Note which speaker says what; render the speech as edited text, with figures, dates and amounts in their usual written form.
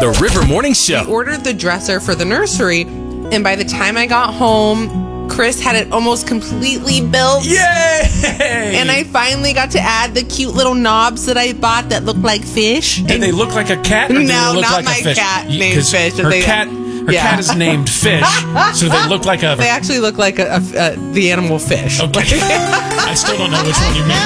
Speaker 1: The River Morning Show.
Speaker 2: We ordered the dresser for the nursery, and by the time I got home, Chris had it almost completely built.
Speaker 1: Yay!
Speaker 2: And I finally got to add the cute little knobs that I bought that look like fish.
Speaker 3: Did they look like a cat? Or
Speaker 2: No,
Speaker 3: did they look
Speaker 2: not
Speaker 3: like
Speaker 2: my
Speaker 3: a fish?
Speaker 2: cat named
Speaker 3: 'Cause
Speaker 2: Fish.
Speaker 3: Her
Speaker 2: They-
Speaker 3: cat
Speaker 2: Yeah.
Speaker 3: cat is named Fish, so they look like a.
Speaker 2: They actually look like the animal fish.
Speaker 3: Okay. I still don't know which one you mean.